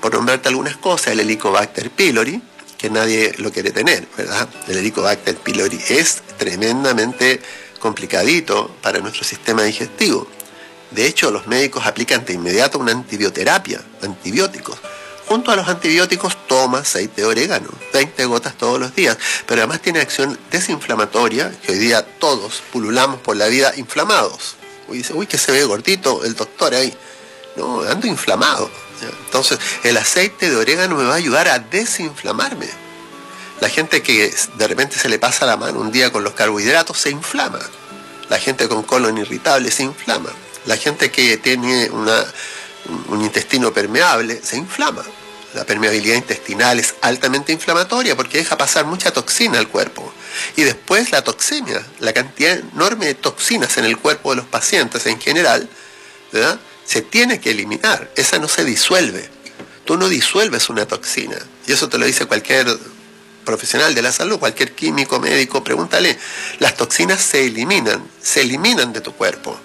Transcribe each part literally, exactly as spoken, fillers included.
por nombrarte algunas cosas, el Helicobacter pylori, que nadie lo quiere tener, ¿verdad? El Helicobacter pylori es tremendamente complicadito para nuestro sistema digestivo. De hecho, los médicos aplican de inmediato una antibioterapia, antibióticos. Junto a los antibióticos, toma aceite de orégano, veinte gotas todos los días, pero además tiene acción desinflamatoria, que hoy día todos pululamos por la vida inflamados. Uy, dice, uy, que se ve gordito el doctor ahí. No, ando inflamado. Entonces, el aceite de orégano me va a ayudar a desinflamarme. La gente que de repente se le pasa la mano un día con los carbohidratos se inflama. La gente con colon irritable se inflama. La gente que tiene una, un intestino permeable se inflama. La permeabilidad intestinal es altamente inflamatoria porque deja pasar mucha toxina al cuerpo. Y después la toxemia, la cantidad enorme de toxinas en el cuerpo de los pacientes en general, ¿verdad?, se tiene que eliminar. Esa no se disuelve. Tú no disuelves una toxina. Y eso te lo dice cualquier profesional de la salud, cualquier químico, médico, pregúntale. Las toxinas se eliminan, se eliminan de tu cuerpo.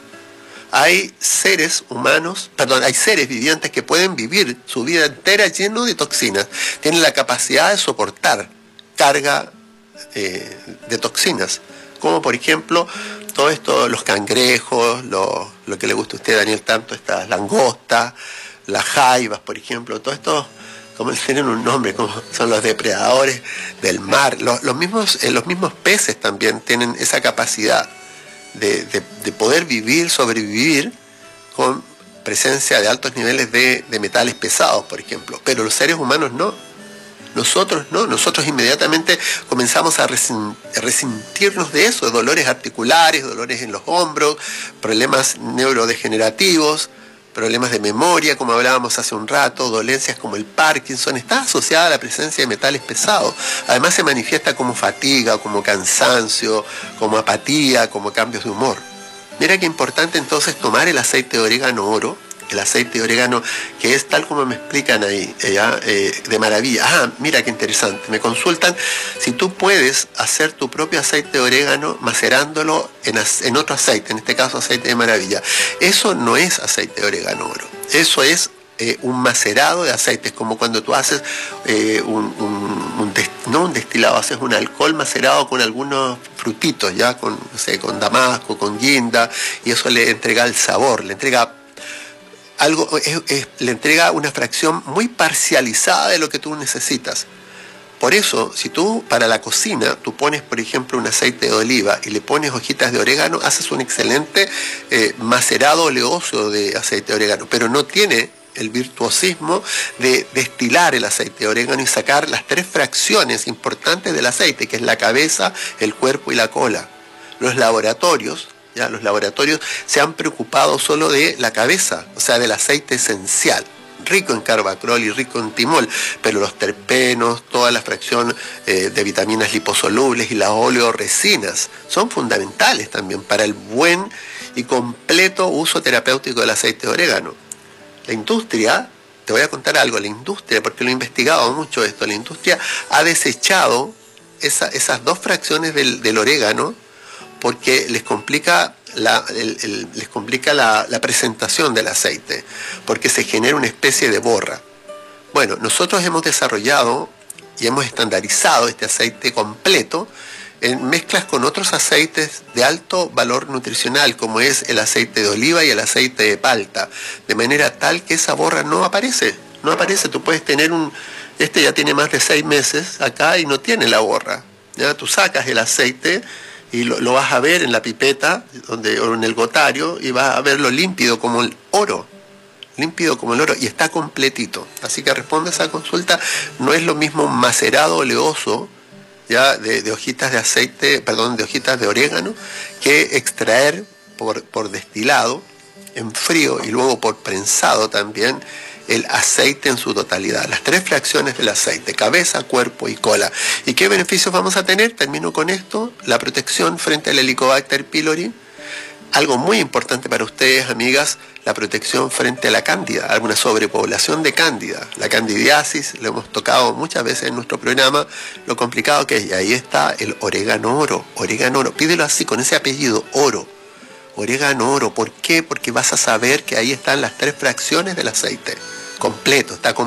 Hay seres humanos, perdón, hay seres vivientes que pueden vivir su vida entera lleno de toxinas. Tienen la capacidad de soportar carga eh, de toxinas. Como por ejemplo, todo esto, los cangrejos, lo, lo que le gusta a usted, Daniel, tanto, estas langostas, las jaivas, por ejemplo, todo esto, como tienen un nombre, como son los depredadores del mar. Los, los, mismos, eh, los mismos peces también tienen esa capacidad de, de, de poder vivir, sobrevivir con presencia de altos niveles de, de metales pesados, por ejemplo. Pero los seres humanos no. Nosotros no, nosotros inmediatamente comenzamos a resentirnos de eso, de dolores articulares, dolores en los hombros, problemas neurodegenerativos, problemas de memoria, como hablábamos hace un rato, dolencias como el Parkinson. Está asociada a la presencia de metales pesados. Además se manifiesta como fatiga, como cansancio, como apatía, como cambios de humor. Mira qué importante entonces tomar el aceite de orégano oro, el aceite de orégano, que es tal como me explican ahí, ¿ya? Eh, de maravilla. Ah, mira qué interesante. Me consultan si tú puedes hacer tu propio aceite de orégano macerándolo en, en otro aceite, en este caso aceite de maravilla. Eso no es aceite de orégano oro. Eso es eh, un macerado de aceites, como cuando tú haces eh, un, un, un dest, no un destilado, haces un alcohol macerado con algunos frutitos, ya con, no sé, con damasco, con guinda, y eso le entrega el sabor, le entrega algo, es, es, le entrega una fracción muy parcializada de lo que tú necesitas. Por eso, si tú para la cocina, tú pones, por ejemplo, un aceite de oliva y le pones hojitas de orégano, haces un excelente eh, macerado oleoso de aceite de orégano, pero no tiene el virtuosismo de destilar el aceite de orégano y sacar las tres fracciones importantes del aceite, que es la cabeza, el cuerpo y la cola. Los laboratorios Ya, los laboratorios se han preocupado solo de la cabeza, o sea, del aceite esencial, rico en carbacrol y rico en timol, pero los terpenos, toda la fracción eh, de vitaminas liposolubles y las oleoresinas son fundamentales también para el buen y completo uso terapéutico del aceite de orégano. La industria, te voy a contar algo, la industria, porque lo he investigado mucho esto, la industria ha desechado esa, esas dos fracciones del, del orégano porque les complica, la, el, el, les complica la, la presentación del aceite, porque se genera una especie de borra. Bueno, nosotros hemos desarrollado y hemos estandarizado este aceite completo en mezclas con otros aceites de alto valor nutricional, como es el aceite de oliva y el aceite de palta, de manera tal que esa borra no aparece, no aparece. Tú puedes tener un, este ya tiene más de seis meses acá y no tiene la borra, ¿ya? Tú sacas el aceite y lo, lo vas a ver en la pipeta donde, o en el gotario, y vas a verlo límpido como el oro, límpido como el oro, y está completito. Así que responde a esa consulta. No es lo mismo macerado oleoso, ya de, de hojitas de aceite, perdón, de hojitas de orégano, que extraer por, por destilado en frío y luego por prensado también el aceite en su totalidad, las tres fracciones del aceite, cabeza, cuerpo y cola. ¿Y qué beneficios vamos a tener? Termino con esto: la protección frente al Helicobacter pylori, algo muy importante para ustedes, amigas, la protección frente a la cándida, alguna sobrepoblación de cándida, la candidiasis, lo hemos tocado muchas veces en nuestro programa, lo complicado que es, y ahí está el orégano oro, orégano oro, pídelo así, con ese apellido, oro, orégano oro. ¿Por qué? Porque vas a saber que ahí están las tres fracciones del aceite completo, está completo.